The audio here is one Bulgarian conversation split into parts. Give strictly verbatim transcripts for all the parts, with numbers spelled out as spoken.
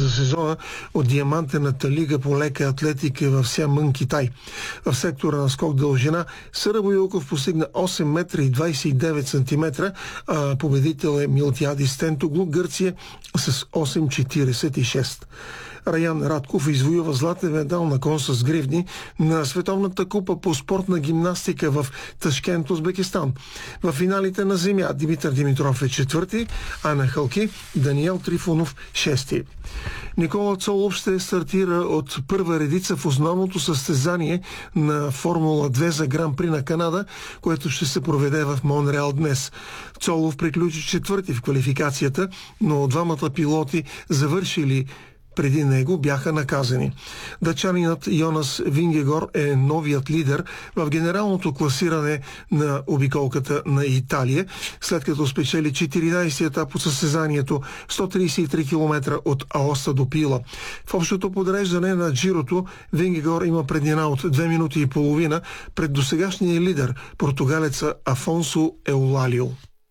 за сезона от Диамантената лига по лека атлетика в Сямън, Китай. В сектора на скок дължина Съра Боилков постигна осем метра и двадесет и девет сантиметра, а победител е Милтиадис Тентоглу, Гърция, с осем четиридесет и шест. Раян Радков извоюва златен медал на кон с гривни на Световната купа по спортна гимнастика в Ташкент, Узбекистан. В финалите на земя Димитър Димитров е четвърти, а на хълки Даниел Трифонов шести. Никола Цолов ще стартира от първа редица в основното състезание на Формула две за Гран-при на Канада, което ще се проведе в Монреал днес. Цолов приключи четвърти в квалификацията, но двамата пилоти, завършили преди него, бяха наказани. Датчанинът Йонас Вингегор е новият лидер в генералното класиране на обиколката на Италия, след като спечели четиринадесети етап от състезанието, сто тридесет и три километра от Аоста до Пила. В общото подреждане на Джирото Вингегор има преднина от две минути и половина пред досегашния лидер, португалеца Афонсо Еулалио.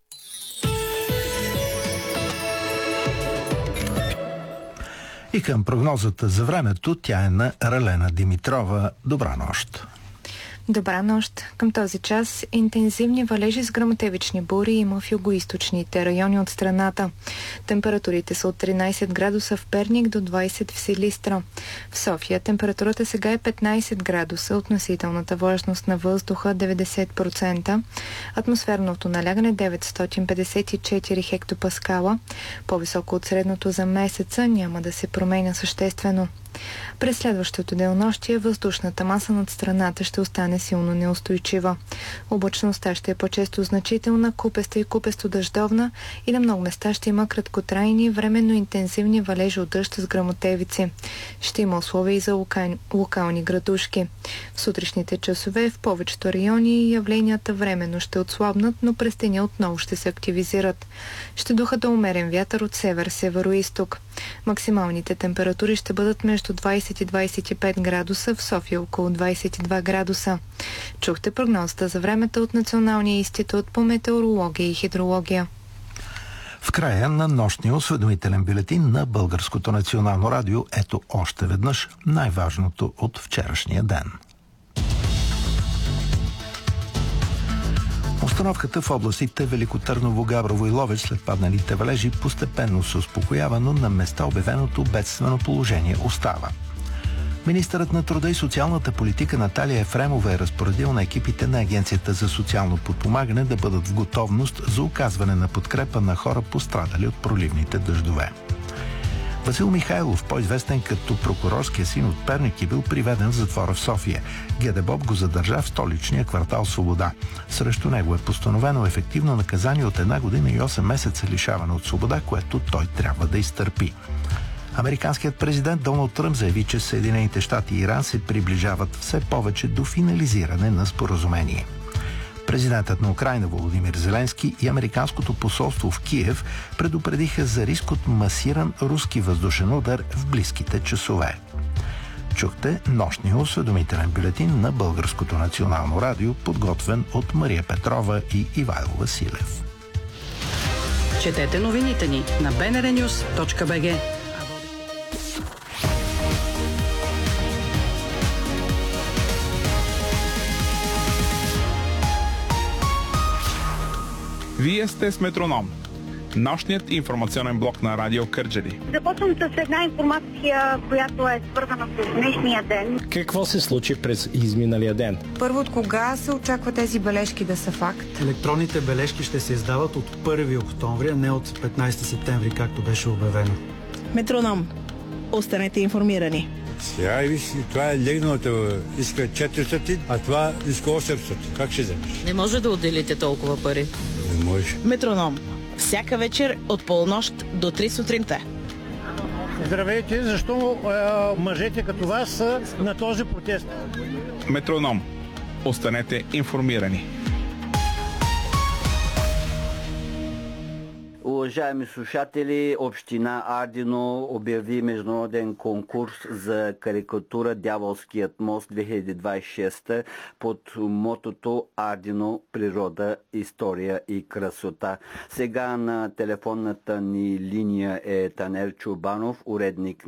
И към прогнозата за времето, тя е на Ралена Димитрова. Добра нощ! Добра нощ! Към този час интензивни валежи с гръмотевични бури има в югоизточните райони от страната. Температурите са от тринадесет градуса в Перник до двадесет в Силистра. В София температурата сега е петнадесет градуса, относителната влажност на въздуха деветдесет процента, атмосферното налягане деветстотин петдесет и четири хектопаскала, по-високо от средното за месеца, няма да се променя съществено. През следващото денонощие въздушната маса над страната ще остане силно неустойчива. Облачността ще е по-често значителна, купеста и купесто-дъждовна и на много места ще има краткотрайни, временно интензивни валежи от дъжд с гръмотевици. Ще има условия и за локални, локални градушки. В сутрешните часове в повечето райони явленията временно ще отслабнат, но през деня отново ще се активизират. Ще духа до умерен вятър от север-североизток. Максималните температури ще бъдат между двадесет и двадесет и пет градуса, в София около двадесет и два градуса. Чухте прогнозата за времето от Националния институт по метеорология и хидрология. В края на нощния осведомителен бюлетин на Българското национално радио, ето още веднъж най-важното от вчерашния ден. Обстановката в областите Велико Търново, Габрово и Ловеч след падналите валежи постепенно се успокоява, но на места обявеното бедствено положение остава. Министърът на труда и социалната политика Наталия Ефремова е разпоредил на екипите на Агенцията за социално подпомагане да бъдат в готовност за оказване на подкрепа на хора, пострадали от проливните дъждове. Васил Михайлов, по-известен като прокурорския син от Перник, е бил приведен в затвора в София. ГДБОП го задържа в столичния квартал Свобода. Срещу него е постановено ефективно наказание от една година и осем месеца лишаване от свобода, което той трябва да изтърпи. Американският президент Доналд Тръмп заяви, че Съединените щати и Иран се приближават все повече до финализиране на споразумение. Президентът на Украйна Володимир Зеленски и Американското посолство в Киев предупредиха за риск от масиран руски въздушен удар в близките часове. Чухте нощния осведомителен бюлетин на Българското национално радио, подготвен от Мария Петрова и Ивайло Василев. Четете новините ни на би ен ар нюс точка би джи. Вие сте с Метроном, нощният информационен блок на Радио Кърджали. Започвам с една информация, която е свързана с днешния ден. Какво се случи през изминалия ден? Първо, от кога се очаква тези бележки да са факт? Електронните бележки ще се издават от първи октомври, а не от петнадесети септември, както беше обявено. Метроном. Останете информирани. Сега виж, това е легналата, иска четиристотин, а това иска осемстотин. Как ще вземеш? Не може да отделите толкова пари. Не може. Метроном. Всяка вечер от полунощ до три сутринта. Здравейте, защо е, мъжете като вас са на този протест? Метроном. Останете информирани. Уважаеми слушатели, община Ардино обяви международен конкурс за карикатура "Дяволският мост две хиляди двадесет и шеста" под мотото "Ардино, природа, история и красота". Сега на телефонната ни линия е Танер Чубанов, уредник